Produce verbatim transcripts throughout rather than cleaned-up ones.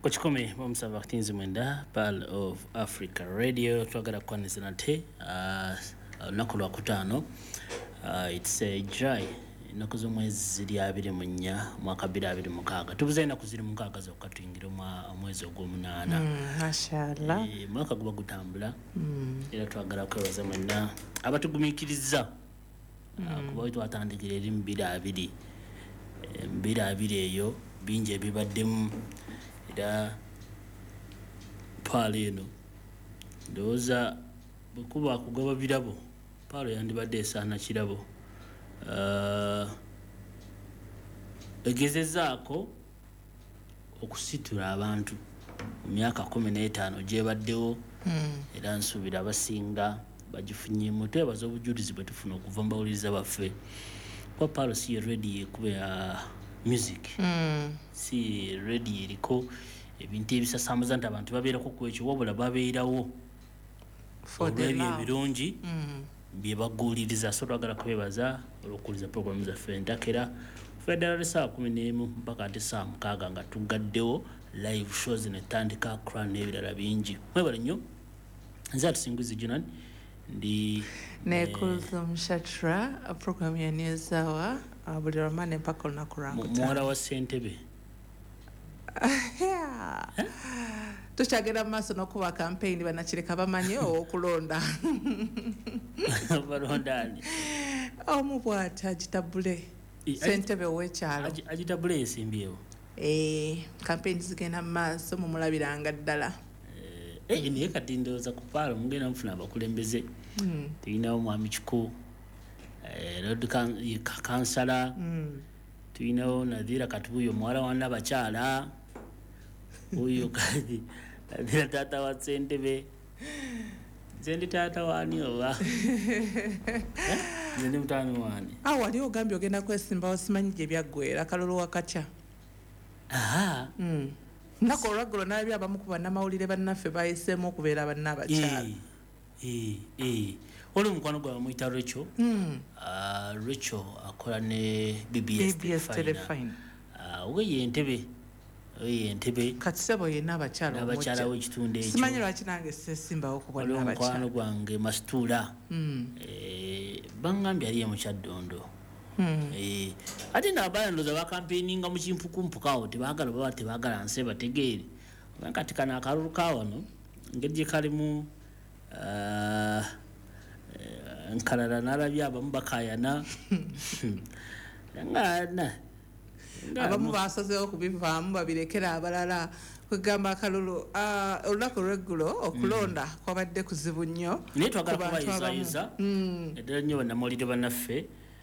Kuchikumi Mumsava Tinzi Mwenda, Pearl of Africa Radio, twagala kwaniza nate, uh, naku lwa kutano, uh, it's a dry, naku z'omwezi ziri abiri mu nnya, mwaka bbiri abiri mukaaga. Tubuze enaku ziri mukaaga zokka tuyingira omwezi ogw'omunaana. Mm, mashallah. E, mwaka guba gutambula, mm. era twagala kwebaza mwenna abatugumiikiriza, mm. uh, kuba twatandikira eri mu bbiri abiri. E, bbiri abiri eyo, bingi ebibaddemu. Da pale eno ndowooza bwekuba akugaba birabo pale yandibadde esaana kirabo uh, egezezaako okusitula abantu mu myaka kumi n'etaano gyebaddewo mm. era nsuubira abasinga bagifunyemu twebaza obujulizi bwe tufuna okuva mu bawuliriza baffe kuba pale si ye ready ekuba ya music mm. si ready eriko ebintu ebisasambuza nti abantu babeerako ku ekyo wabula babeerawo olw'ebyo ebirungi mm. bye baguuliriza. So twagala kubeebaza olw'okuwuliza puroguramu zaffe entakera kuva ddala essaawa kumi n'emu mpaka ate essaawa mukaaga nga tugaddewo live shows netandika Accra n'ebirala bingi. Mwebale nnyo. Nze atusinguzi Junan ndi Nekulthum Shatra puroguramu ya News Hour buli lwamane mpaka olunaku lwakutaano. Muwala wa Ssentebe. Yeah. Huh? Tukyagenda mu maaso n'okuba campaign bannakireka bamanyi okulonda. Balondani. Omu bw'ati agitabule. Ssentebe w'ekyalo. Agitabule esimbyewo. Eh, campaign zigenda mu maaso mumulabiranga ddala. Eh, naye kati ndowooza ku paalo mugenda mufuna abakulembeze. Mm. Tulinawo Mwami Kiku. Eh, Road Kansala. Mm. Tulinawo Nadhira Katubuyo muwala wa Nabakyala. Uyo kadi Nadhira taata wa Ssentebe. Nze taata wani oba? Nze ndi mutaani wani. Ah, wali ogambye ogenda kwesimbawo simanyi gye byaggwera kalulu wakatya. Aha. Mm. Nako olwaggulo n'abye abamu ku bannamawulire bannaffe bayiseemu okubeera bannabakyala. Eh, eh. Oli mukwano gwa muyita Rachel. Mm. Uh, Rachel akola ne B B S Telefine. Uh, we yentebe. We yentebe. Kati sebo yenna abakyala omukyala. Abakyala w'ekitundu ekyo. Simanyi lwaki nange sesimbawo ku bwana abakyala. Oli mukwano gwange Masitula. Mm. Eh, bangambye ali mu Kyaddondo. Mm. Eh, ate n'abaana ndowooza bakampeyinga mu kimpukumpuka awo tebaagala baba tebaagala nse bategeere. Kati kano akalulu ka wano engeri gye kalimu uh, nkalala n'alabye abamu bakayana ngana abamu basazeewo kubivaamu babirekera abalala kwegamba akalulu olunaku lw'eggulo okulonda kwabadde kuzibu nnyo naye twagala kubayizayiza eddala nnyo bannamawulire bannaffe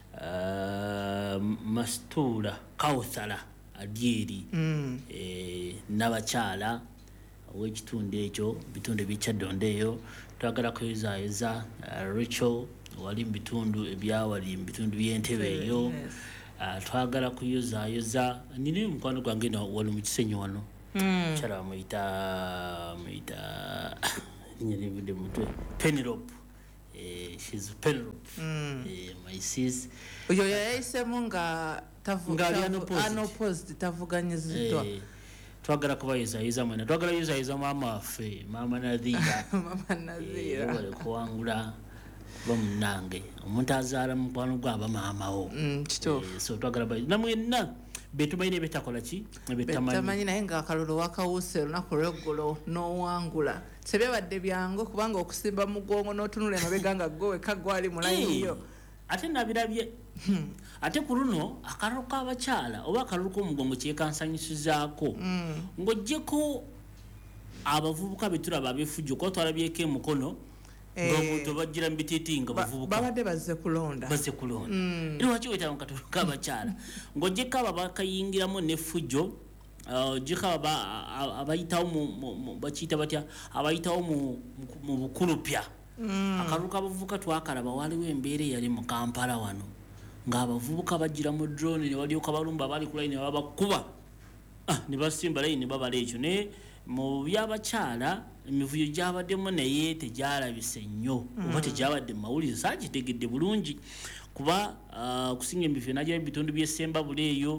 Masitula Kawusala adyeri n'abakyala ow'ekitundu ekyo bitundu eby'Ekyaddondo eyo twagala kuyizaayiza Rachel wali mu bitundu ebyawali mu bitundu by'Entebe eyo twagala kuyizaayiza nina mukwano gwange wali mu Kisenyi wano mukyala bamuyita muyita nyerivudde mutwe Penelope. Eh, she's Penelope. Mm. Eh, my sis. Oyo yayiseemu nga tavuga unopposed tavuganyiziddwa. Eh, twagala kubayizayiza mwena twagala yizayiza maama waffe maama Nadhira. Maama Nadhira. Eh, wale kuwangula bamunange omuntu azaala mukwano gwaba maamawo. Mm, kituufu. Eh, so twagala bayiza namwenna betumanyi betakola ki betamanyi betamanyi naye nga akalulu wakawuse olunaku lw'eggulo n'owangula tebyabadde byangu kubanga okusimba mugongo n'otunula emabega nga gwe wekka gwali mulayiniyo. Ate nabirabye ate ku luno akalulu k'abakyala oba akalulu k'omugongo kyekansanyisizaako ng'oggyeko abavubuka betulaba ab'effujjo kuba twalabyeko emukono ng'omuntu bajjira mu bitiiti nga bavubuka babadde bazze kulonda bazze kulonda era lwaki wetaba mu katulu k'abakyala ng'oggyeko abo bakayingiramu n'effujjo oggyeko abayitawo bakiyita batya abayitawo mu bukulupya. Akalulu k'abavubuka twakalaba waliwo embeera eyali mu Kampala wano ng'abavubuka bajjira mu drone ne balyoka balumba bali ku layini babakuba ne basimba layini babala ekyo naye mu by'abakyala emivuyo gyabaddemu naye tegyalabise nnyo oba tegyabadde mu mawulire saagitegedde bulungi kuba okusinga emivuyo nagya mu bitundu by'Essembabule eyo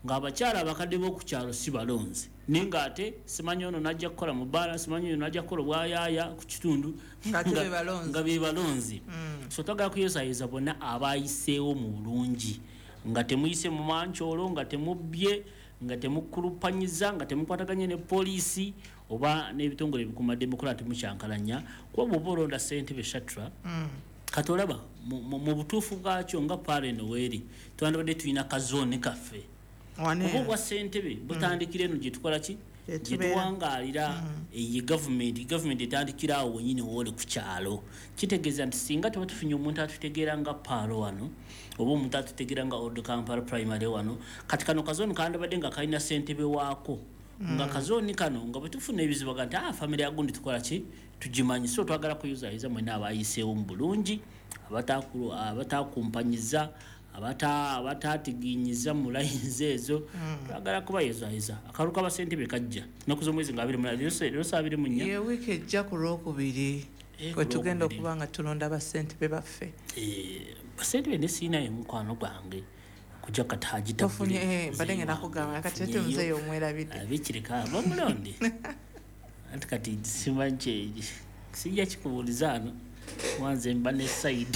ng'abakyala abakadde b'okukyalo si balonzi naye ng'ate simanyi ono najja kukola mu bbaala simanyi ono najja kukola obwayaaya ku kitundu nga be balonzi so twagala kuyozayoza bonna abayiseewo mu bulungi nga temuyise mu mankyolo nga temubbye nga temukulupanyiza nga temukwataganye ne poliisi oba n'ebitongole ebikuuma ddemokula temukyankalanya kuba bw'oba olonda ssentebe shatra kati olaba mu butuufu bwakyo nga paareno weeri twandibadde tulina kazooni kaffe oba obwa ssentebe butandikira eno gye tukola ki gye tuwangaalira eyi gavumenti gavumenti etandikira awo wenyini woole ku kyalo kitegeeza nti singa tuba tufunye omuntu atutegeera nga paalo wano oba omuntu atutegeera nga old kampala primary wano kati kano kazooni kandibadde nga kalina ssentebe waako nga kazooni kano nga bwe tufuna ebizibu ga nti ah famire yagundi tukola ki tugimanyi so twagala kuyuzayiza mwena abayiseewo mu bulungi abatakumpanyiza abatatiginyiza mu layinzi ezo twagala kubayozayiza akaluka abasentebe kajja naku z'omwezi nga abiri mu lero saa abiri mu nnya ye wiiki ejja ku lwokubiri kwe tugenda okuba nga tulonda abasentebe baffe basentebe ne siinayo mukwano gwange kujja kati hagitafunye mbadde ngenda kugamba kati ate muzeeyo omwerabidde abikireka bamulonde anti kati simanyi sijja kikubuuliza ano wanze mba ne sayidi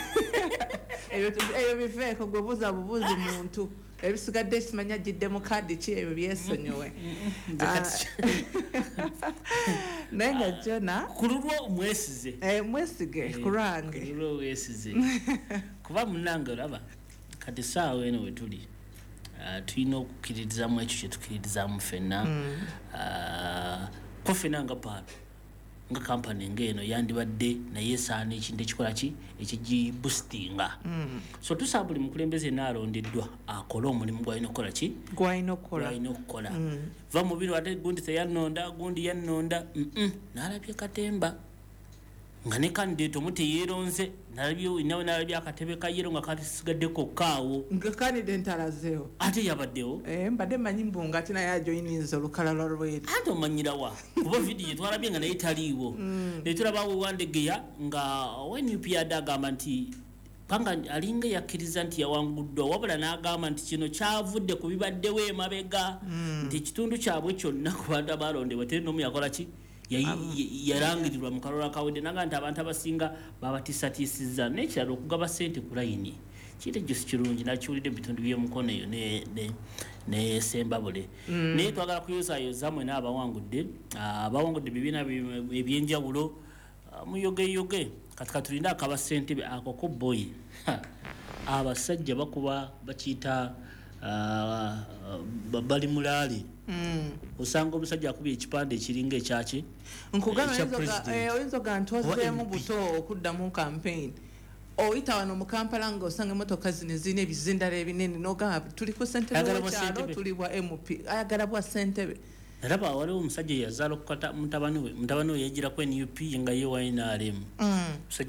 eyo biveeko gwe buuza bubuuzi muntu ebisigadde kimanya giddemu kaadi ki ebyo byesonyowe naye nga jona ku lulwo mwesize mwesige ku lwange ku lulwo wesize kuba munange olaba kati saawa eno we tuli tulina okukkiririzaamu ekyo kye tukkiririzaamu ffenna ko ffenna nga paalo nga kampani ng'eno yandibadde naye esaana ekintu ekikola ki ekigiboostinga so tusaba buli mukulembeze naalondeddwa akole omulimu gwalina okukola ki gwalina okukola okukola va mu biro ate gundi teyannonda gundi yannonda naalabye katemba nga ne kandidate omu teyeeronze nawe nalabye akatebe ka yero nga kasigaddeko kaawo nga kandidate alazeewo ate yabaddewo mbadde manyi mbunga ati naye ajoyininza olukala lwa lweri ate omanyirawa kuba vidiyo twalabye nga naye taliiwo naye tulabawo wandegeya nga N U P yadde agamba nti panga alinga yakkiriza nti yawanguddwa wabula n'agamba nti kino kyavudde ku bibaddewo emabega nti ekitundu kyabwe kyonna ku bantu abalondebwa teri n'omu yakola ki yarangirirwa mu kalolo akawedde naga nti abantu abasinga babatiisatiisizza n'ekirala okugaba ssente ku layini kintu ekyo si kirungi nakiwulidde mu bitundu by'omukono eyo ne sembabule naye twagala kuyozayoza mwena abawangudde abawangudde bibiina ebyenjawulo muyogeyoge kati katulinde akaba ssentebe akoko boyi abasajja bakuba bakiyita bali mulaali osanga omusajja akubye ekipande ekiringa ekyaki nkugamba oyinza oga nti ozeemu buto okuddamu campaign oyita wano mu Kampala ng'osanga emmotoka zino zirina ebizindala ebinene n'ogamba tuli ku ssentebe w'ekyalo tuli bwa M P ayagala bwa ssentebe nalaba waliwo omusajja yazaala okukata mutabani we mutabani we yajjirako N U P nga ye wa N R M